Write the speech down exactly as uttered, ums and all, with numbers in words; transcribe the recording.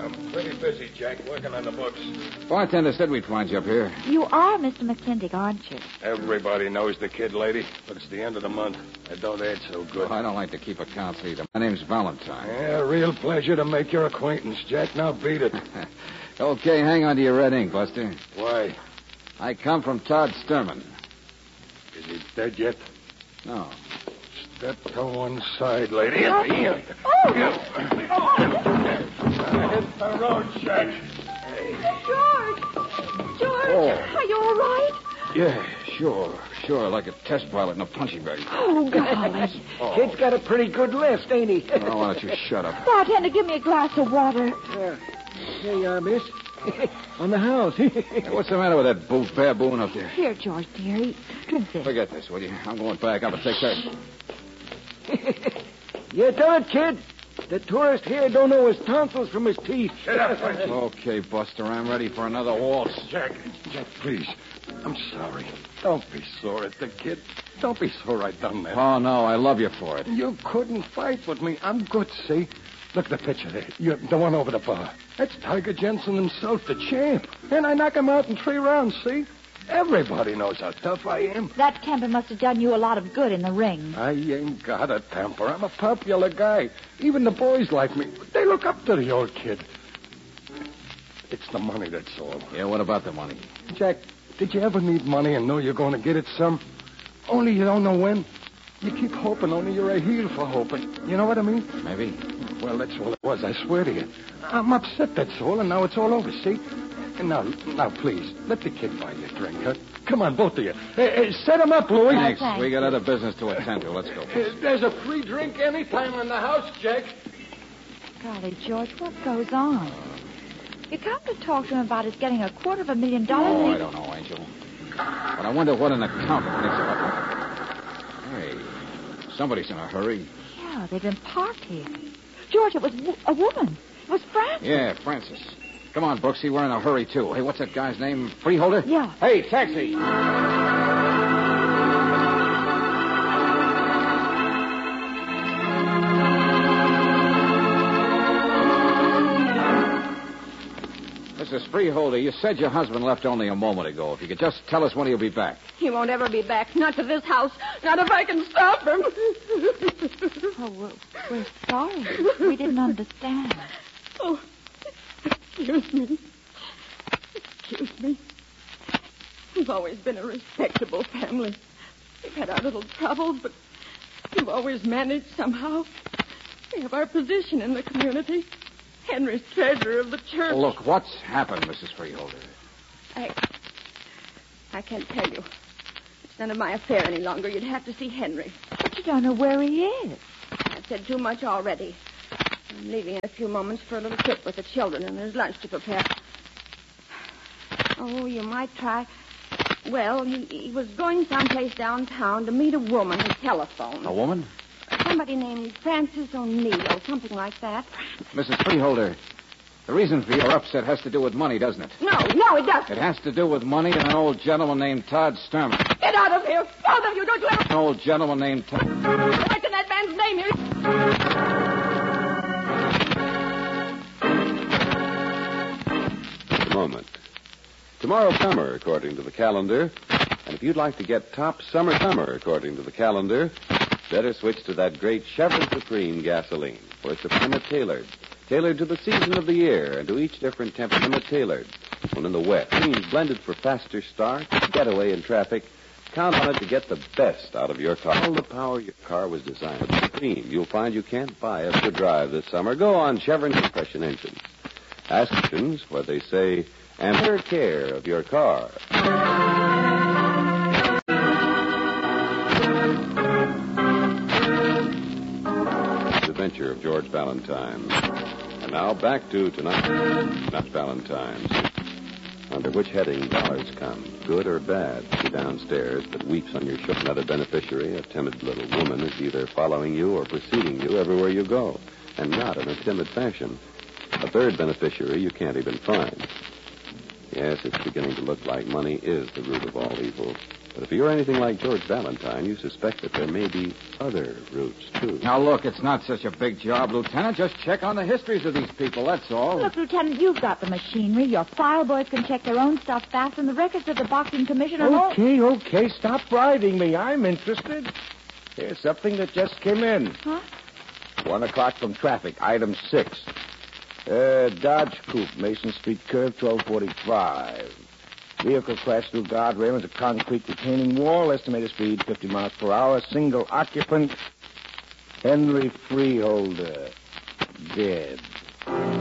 I'm pretty busy, Jack, working on the books. Bartender said we'd find you up here. You are Mister McClintock, aren't you? Everybody knows the kid, lady, but it's the end of the month. I don't add so good. Well, I don't like to keep accounts either. My name's Valentine. Yeah, real pleasure to make your acquaintance, Jack. Now beat it. Okay, hang on to your red ink, Buster. Why? I come from Todd Sturman. Is he dead yet? No. Step to one side, lady. Oh. Here. Oh. Hit the road, Jack. George! George, Oh. are you all right? Yeah, sure, sure. Like a test pilot in a punching bag. Oh, golly. Oh. Kid's got a pretty good lift, ain't he? Oh, why don't you shut up? Bartender, give me a glass of water. Uh, here you are, miss. On the house. Hey, what's the matter with that boof baboon up there? Here, George, dear. Drink this. Forget this, will you? I'm going back up and take care. You done it, kid. The tourist here don't know his tonsils from his teeth. Shut up, Frenchie. Okay, Buster, I'm ready for another waltz. Jack, Jack, please. I'm sorry. Don't be sore at the kid. Don't be sore I done that. Oh, no, I love you for it. You couldn't fight with me. I'm good, see? Look at the picture there. You, the one over the bar. That's Tiger Jensen himself, the champ. And I knock him out in three rounds, see? Everybody knows how tough I am. That temper must have done you a lot of good in the ring. I ain't got a temper. I'm a popular guy. Even the boys like me. They look up to the old kid. It's the money, that's all. Yeah, what about the money? Jack, did you ever need money and know you're going to get it some? Only you don't know when? You keep hoping, only you're a heel for hoping. You know what I mean? Maybe. Well, that's all it was, I swear to you. I'm upset, that's all, and now it's all over, see? And now, now, please, let the kid buy you a drink, huh? Come on, both of you. Hey, hey, set him up, Louie. Thanks. thanks. We got other business to attend to. Let's go. Uh, There's a free drink anytime in the house, Jack. Golly, George, what goes on? You come to talk to him about his getting a quarter of a million dollars. Oh, and I he- don't know, Angel. But I wonder what an accountant thinks about. Hey, somebody's in a hurry. Yeah, they've been parked here. George, it was w- a woman. It was Frances. Yeah, Francis. Come on, Brooksy. We're in a hurry, too. Hey, what's that guy's name? Freeholder? Yeah. Hey, taxi. Missus Freeholder, you said your husband left only a moment ago. If you could just tell us when he'll be back. He won't ever be back. Not to this house. Not if I can stop him. Oh, we're, we're sorry. We didn't understand. Oh, excuse me. Excuse me. We've always been a respectable family. We've had our little troubles, but we've always managed somehow. We have our position in the community. Henry's treasurer of the church. Look, what's happened, Missus Freeholder? I... I can't tell you. It's none of my affair any longer. You'd have to see Henry. But you don't know where he is. I've said too much already. I'm leaving in a few moments for a little trip with the children, and there's lunch to prepare. Oh, you might try. Well, he, he was going someplace downtown to meet a woman and telephone. A woman? Somebody named Frances O'Neill, something like that. Missus Freeholder, the reason for your upset has to do with money, doesn't it? No, no, it doesn't. It has to do with money and an old gentleman named Todd Sturman. Get out of here, both of you. Don't you ever An old gentleman named Todd... mention that man's name here. A moment. Tomorrow summer, according to the calendar. And if you'd like to get top summer summer, according to the calendar, better switch to that great Chevron Supreme gasoline. For Suprema tailored. Tailored to the season of the year and to each different temperament tailored. When in the wet, means blended for faster start, getaway in traffic. Count on it to get the best out of your car. All the power your car was designed with Supreme. You'll find you can't buy it to drive this summer. Go on Chevron compression engines. Ask engines what they say and take care of your car. Adventure of George Valentine. And now back to tonight, not Valentine's. Under which heading dollars come, good or bad? She downstairs that weeps on your shoulder. Another beneficiary, a timid little woman, is either following you or preceding you everywhere you go, and not in a timid fashion. A third beneficiary you can't even find. Yes, it's beginning to look like money is the root of all evil. But if you're anything like George Valentine, you suspect that there may be other roots, too. Now, look, it's not such a big job, Lieutenant. Just check on the histories of these people, that's all. Look, Lieutenant, you've got the machinery. Your file boys can check their own stuff fast, and the records of the boxing commission are all... Okay, okay, stop bribing me. I'm interested. Here's something that just came in. Huh? One o'clock from traffic, item six. Uh, Dodge Coupe, Mason Street curve, twelve forty-five. Vehicle crashed through guardrail into concrete retaining wall. Estimated speed fifty miles per hour. Single occupant, Henry Freeholder, dead.